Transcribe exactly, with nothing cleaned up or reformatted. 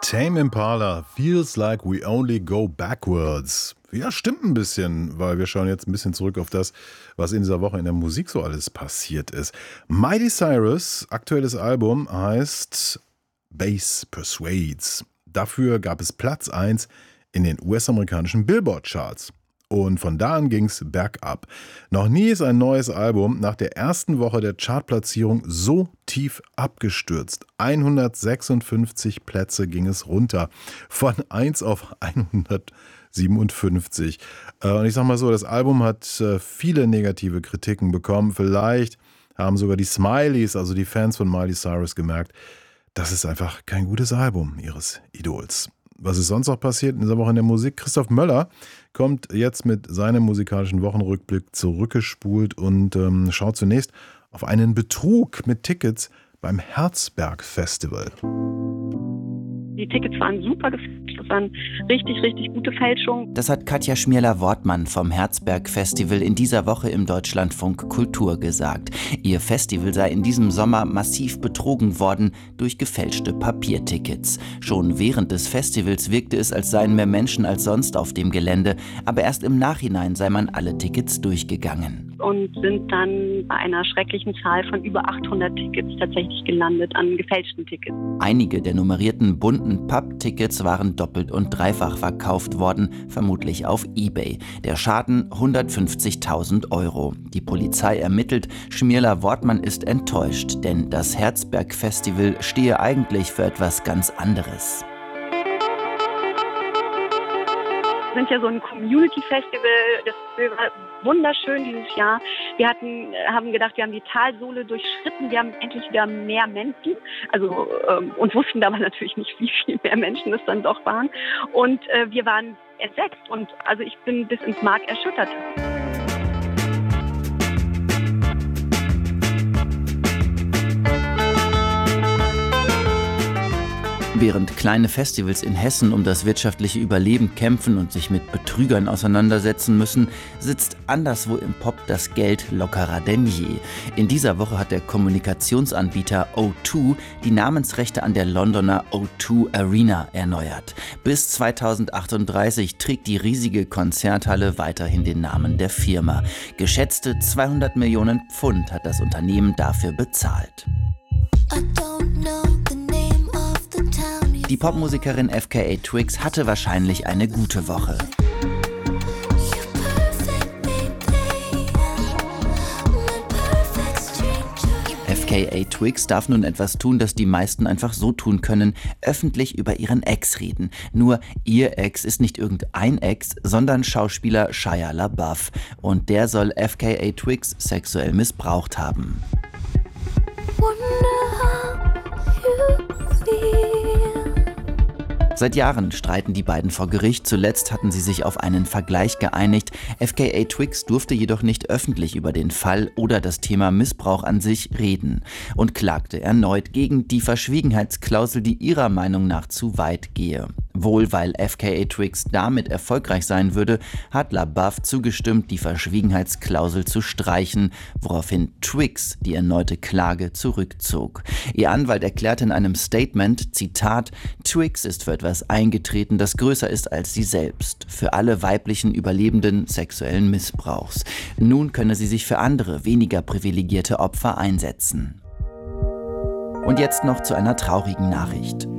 Tame Impala, Feels Like We Only Go Backwards. Ja, stimmt ein bisschen, weil wir schauen jetzt ein bisschen zurück auf das, was in dieser Woche in der Musik so alles passiert ist. Miley Cyrus, aktuelles Album, heißt Bass Persuades. Dafür gab es Platz eins in den U S-amerikanischen Billboard-Charts. Und von da an ging es bergab. Noch nie ist ein neues Album nach der ersten Woche der Chartplatzierung so tief abgestürzt. hundertsechsundfünfzig Plätze ging es runter. Von eins auf hundertsiebenundfünfzig. Und ich sag mal so, das Album hat viele negative Kritiken bekommen. Vielleicht haben sogar die Smileys, also die Fans von Miley Cyrus, gemerkt, das ist einfach kein gutes Album ihres Idols. Was ist sonst noch passiert in dieser Woche in der Musik? Christoph Möller kommt jetzt mit seinem musikalischen Wochenrückblick zurückgespult und ähm, schaut zunächst auf einen Betrug mit Tickets beim Herzberg Festival. Die Tickets waren super gefälscht, das waren richtig, richtig gute Fälschungen. Das hat Katja Schmierler-Wortmann vom Herzberg Festival in dieser Woche im Deutschlandfunk Kultur gesagt. Ihr Festival sei in diesem Sommer massiv betrogen worden durch gefälschte Papiertickets. Schon während des Festivals wirkte es, als seien mehr Menschen als sonst auf dem Gelände, aber erst im Nachhinein sei man alle Tickets durchgegangen. Und sind dann bei einer schrecklichen Zahl von über achthundert Tickets tatsächlich gelandet an gefälschten Tickets. Einige der nummerierten bunten Papptickets waren doppelt und dreifach verkauft worden, vermutlich auf eBay. Der Schaden hundertfünfzigtausend Euro. Die Polizei ermittelt, Schmierler-Wortmann ist enttäuscht, denn das Herzberg Festival stehe eigentlich für etwas ganz anderes. Wir sind ja so ein Community-Festival, das war wunderschön dieses Jahr. Wir hatten, haben gedacht, wir haben die Talsohle durchschritten, wir haben endlich wieder mehr Menschen, also ähm, und wussten aber natürlich nicht, wie viel mehr Menschen es dann doch waren. Und äh, wir waren entsetzt und also ich bin bis ins Mark erschüttert. Während kleine Festivals in Hessen um das wirtschaftliche Überleben kämpfen und sich mit Betrügern auseinandersetzen müssen, sitzt anderswo im Pop das Geld lockerer denn je. In dieser Woche hat der Kommunikationsanbieter O zwei die Namensrechte an der Londoner O zwei Arena erneuert. Bis zweitausendachtunddreißig trägt die riesige Konzerthalle weiterhin den Namen der Firma. Geschätzte zweihundert Millionen Pfund hat das Unternehmen dafür bezahlt. Die Popmusikerin F K A Twigs hatte wahrscheinlich eine gute Woche. F K A Twigs darf nun etwas tun, das die meisten einfach so tun können, öffentlich über ihren Ex reden. Nur ihr Ex ist nicht irgendein Ex, sondern Schauspieler Shia LaBeouf. Und der soll F K A Twigs sexuell missbraucht haben. Seit Jahren streiten die beiden vor Gericht. Zuletzt hatten sie sich auf einen Vergleich geeinigt. F K A Twigs durfte jedoch nicht öffentlich über den Fall oder das Thema Missbrauch an sich reden und klagte erneut gegen die Verschwiegenheitsklausel, die ihrer Meinung nach zu weit gehe. Wohl weil F K A Twigs damit erfolgreich sein würde, hat LaBeouf zugestimmt, die Verschwiegenheitsklausel zu streichen, woraufhin Twigs die erneute Klage zurückzog. Ihr Anwalt erklärte in einem Statement, Zitat, Twigs ist für etwas eingetreten, das größer ist als sie selbst, für alle weiblichen Überlebenden sexuellen Missbrauchs. Nun könne sie sich für andere, weniger privilegierte Opfer einsetzen. Und jetzt noch zu einer traurigen Nachricht.